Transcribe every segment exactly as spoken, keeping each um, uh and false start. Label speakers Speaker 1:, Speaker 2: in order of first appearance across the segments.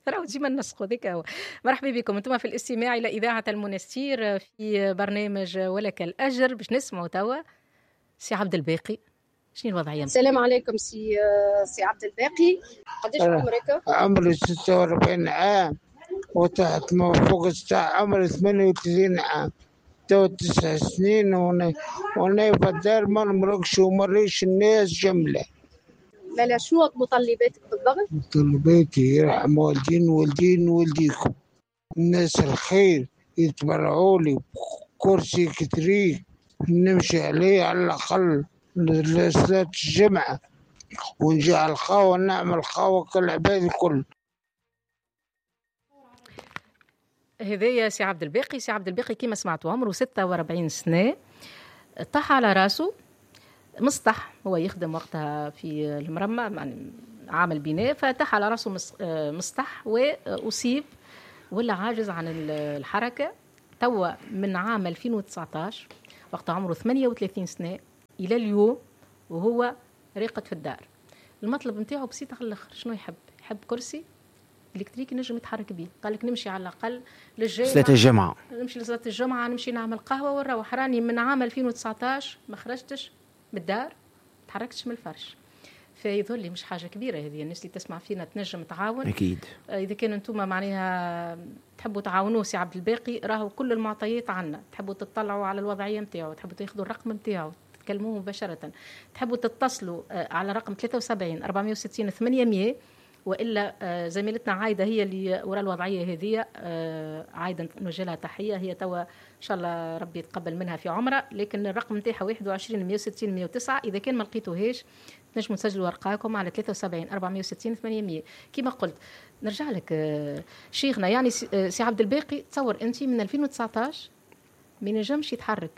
Speaker 1: راهو ديما نسقوا ذيك هو. مرحبا بكم انتم في الاستماع الى اذاعه المنستير في برنامج ولك الاجر. باش نسمعوا توا سي عبد الباقي. شنو الوضعيه؟
Speaker 2: السلام عليكم سي سي عبد الباقي، قداش عمرك؟
Speaker 3: عمري ستة وأربعين عام وتحت ما فوق الساعة عمري ثمانية وثلاثين عام، تو تسع سنين وانا وانا في الدار ما نمرقش ومريش الناس جملة.
Speaker 2: لا لا شنو مطلباتك بالضبط؟
Speaker 3: مطلباتي يرحم والدين والدين والديكم، الناس الخير يتبرعوا لي كرسي كتري نمشي عليه على الأقل لصلاة الجمعة ونجعل خاوة نعمل خاوة كالعباد الكل.
Speaker 1: هذايا سي عبد الباقي. سي عبد الباقي كما سمعتوا عمره ستة وأربعين سنة، طاح على راسه مسطح، هو يخدم وقتها في المرمى يعني عامل بناء، فطاح على راسه مسطح وأصيب ولا عاجز عن الحركة. توا من عام ألفين وتسعطاش وقت عمره ثمانية وثلاثين سنة إلى اليوم وهو راقد في الدار. المطلب نتاعو بسيط على الاخر، شنو يحب؟ يحب كرسي الكتريكي نجم يتحرك بيه. قال لك نمشي على الاقل للجامعه،
Speaker 4: صلاه الجمعه،
Speaker 1: نمشي لصلاه الجمعه، نمشي نعمل قهوه ونروح. راني من عام ألفين وتسعطاش ما خرجتش من الدار، ما تحركتش من الفرش. فيظل لي مش حاجه كبيره هذه. الناس اللي تسمع فينا تنجم تعاون
Speaker 4: اكيد.
Speaker 1: اذا كان انتم معناها تحبوا تعاونوه سي عبد الباقي، راهو كل المعطيات عنا. تحبوا تطلعوا على الوضعيه نتاعو، تحبوا تاخذوا الرقم نتاعو تكلموه مباشره، تحبوا تتصلوا على رقم ثلاثة وسبعين أربعمية وستين ثمانمية، والا زميلتنا عايده هي اللي وراء الوضعيه هذه. عايده نوجه لها تحيه، هي توا ان شاء الله ربي يتقبل منها في عمره. لكن الرقم نتاعها واحد وعشرين مية وستين مية وتسعة. اذا كان ما لقيتوهاش تنجموا تسجلوا ارقامكم على ثلاثة وسبعين أربعمية وستين ثمانمية. كما قلت نرجع لك شيخنا، يعني سي عبد الباقي، تصور انت من ألفين وتسعطاش ما نجمش يتحرك،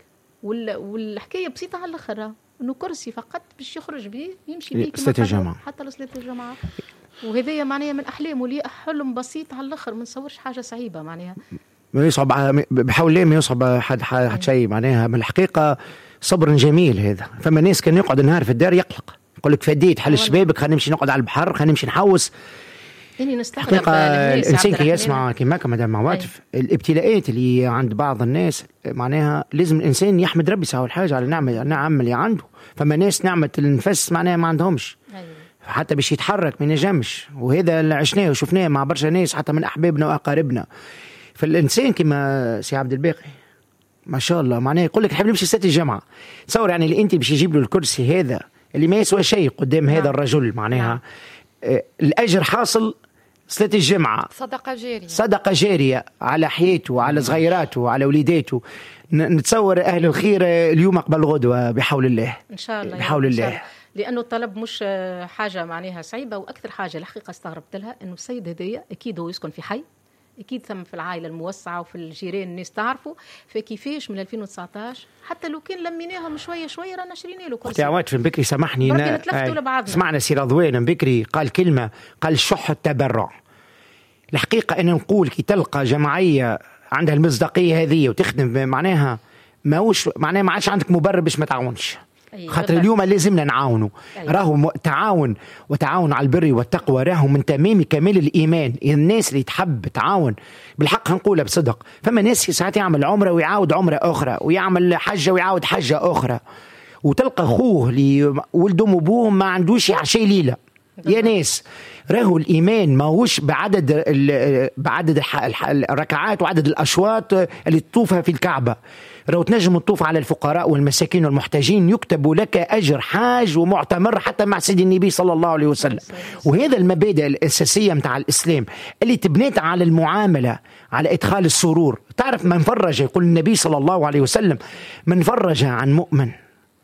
Speaker 1: والحكايه بسيطه على الاخر، انه كرسي فقط باش يخرج به يمشي به
Speaker 4: صلاة الجمعة
Speaker 1: حتى لصلاة الجمعة. وهذا معناها من احلامه لي حلم بسيط على الاخر، ما نصورش حاجه صعيبه معناها.
Speaker 4: ما يصعب بحول الله، ما يصعب حد حد شيء معناها. من الحقيقه صبر جميل هذا. فما ناس كان يقعد النهار في الدار يقلق، يقول لك فديت حل شبابك، خلينا نمشي نقعد على البحر، خلينا نمشي نحوس.
Speaker 1: اني نستغرب
Speaker 4: الانسان كي يسمع كما كما مدام عواطف الابتلاءات اللي عند بعض الناس، معناها لازم الانسان يحمد ربي ساوى الحاجه على النعمه النعم اللي عنده. فما ناس نعمه النفس معناها ما عندهمش، حتى باش يتحرك ما ينجمش. وهذا اللي عشناه وشفناه مع برشا ناس حتى من احبابنا واقاربنا. فالانسان كما سي عبد الباقي ما شاء الله معناه يقول لك نحب نمشي صلاة الجمعه. تصور يعني اللي انت باش يجيب له الكرسي هذا اللي ما يسوى شيء قدام هذا الرجل، معناها آه الأجر حاصل صلاة الجمعة،
Speaker 5: صدقة جارية،
Speaker 4: صدقة جارية على حياته وعلى صغيراته وعلى وليداته. نتصور أهل الخير اليوم قبل غدوة بحول الله
Speaker 1: إن شاء الله،
Speaker 4: بحول الله, الله.
Speaker 1: لأنه الطلب مش حاجة معناها صعيبة. وأكثر حاجة الحقيقة استغربت لها أنه السيد هذايا أكيد هو يسكن في حي، أكيد ثم في العائلة الموسعة وفي الجيران الناس تعرفوا. فكيفاش من ألفين وتسعطاش حتى لو كان لميناهم شوية شوية رانا شرينا له كرسي.
Speaker 4: تعوات في بكري سامحني
Speaker 1: نا...
Speaker 4: سمعنا سي رضوان بكري قال كلمة، قال شح التبرع. الحقيقة أن نقول كي تلقى جمعية عندها المصداقية هذه وتخدم معناها ماوش معناها ما عادش عندك مبرر باش ما تعاونش. أيوة خاطر اليوم لازمنا نعاونوا. أيوة. راهو تعاون وتعاون على البر والتقوى راهو من تمام كمال الإيمان. الناس اللي تحب تعاون بالحق هنقولها بصدق. فما ناس ساعات يعمل عمرة ويعاود عمرة أخرى، ويعمل حجة ويعاود حجة أخرى، وتلقى أخوه اللي ولدهم وأبوهم ما عندوش عشاء ليلة. يا ناس راهو الإيمان ما هوش بعدد بعدد الركعات وعدد الأشواط اللي تطوفها في الكعبة. راهو تنجم تطوف على الفقراء والمساكين والمحتاجين، يكتب لك أجر حاج ومعتمر حتى مع سيد النبي صلى الله عليه وسلم. وهذا المبادئ الأساسية متاع الإسلام اللي تبنيت على المعاملة، على إدخال السرور. تعرف من فرج، يقول النبي صلى الله عليه وسلم، من فرج عن مؤمن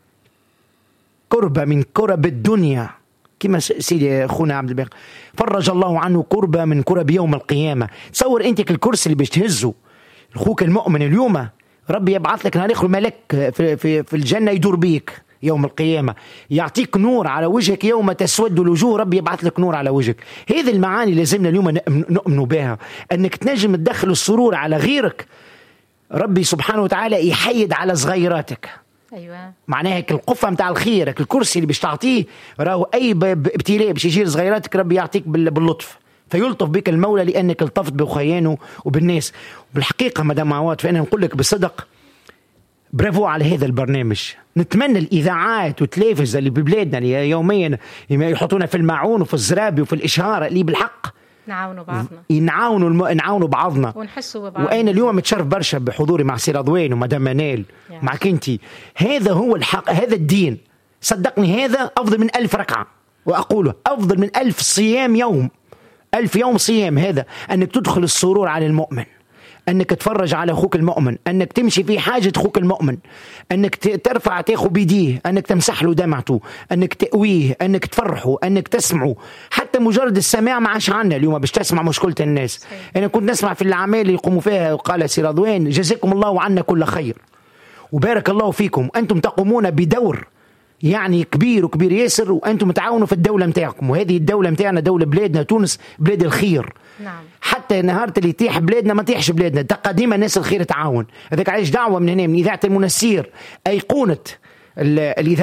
Speaker 4: كربة من كرب الدنيا، كما سيدي أخونا عبد الباقي، فرج الله عنه كربة من كرب يوم القيامة. تصور أنت الكرسي اللي باش تهزه أخوك المؤمن اليوم، ربي يبعث لك نهار آخر ملك في, في, في الجنة يدور بيك يوم القيامة، يعطيك نور على وجهك يوم تسود الوجوه، ربي يبعث لك نور على وجهك. هذه المعاني لازمنا اليوم نؤمن بها، أنك تنجم تدخل السرور على غيرك. ربي سبحانه وتعالى يحيد على صغيراتك.
Speaker 1: أيوة.
Speaker 4: معناها القفة متاع الخير، الكرسي اللي باش تعطيه راهو أي ابتلاء باش يجي صغيراتك ربي يعطيك باللطف. فيلطف بك المولى لأنك التفت بخيانه وبالناس. بالحقيقة مدام عواد فأنا نقول لك بصدق برافو على هذا البرنامج. نتمنى الإذاعات والتلفزة اللي ببلادنا اللي يوميا يحطونا في المعون وفي الزرابي وفي الإشهار اللي بالحق
Speaker 1: نعاونوا بعضنا
Speaker 4: ينعاونوا الم... نعاونوا بعضنا
Speaker 1: ونحسوا ببعضنا.
Speaker 4: وأنا اليوم متشرف برشا بحضوري مع سي رضوان ومدام منال معك انتي. هذا هو الحق، هذا الدين صدقني، هذا أفضل من ألف ركعة، وأقوله أفضل من ألف صيام يوم، ألف يوم صيام. هذا أنك تدخل السرور على المؤمن، أنك تفرج على أخوك المؤمن، أنك تمشي في حاجة أخوك المؤمن، أنك ترفع تاخو بيديه، أنك تمسح له دمعته، أنك تقويه، أنك تفرحه، أنك تسمعه. حتى مجرد السماع ما عاش عنا اليوم باش تسمع مشكلة الناس. أنا كنت نسمع في الأعمال اللي يقوموا فيها وقال سي رضوان جزاكم الله عنا كل خير وبارك الله فيكم، أنتم تقومون بدور يعني كبير وكبير ياسر، وأنتم تعاونوا في الدولة متاعكم، وهذه الدولة متاعنا دولة بلادنا تونس بلاد الخير. نعم. حتى نهار اللي يتيح بلادنا ما تيحش بلادنا، تقديم الناس الخير تعاون. هذاك عايش دعوة من هنا من إذاعة المنسير أيقونة الإذاعة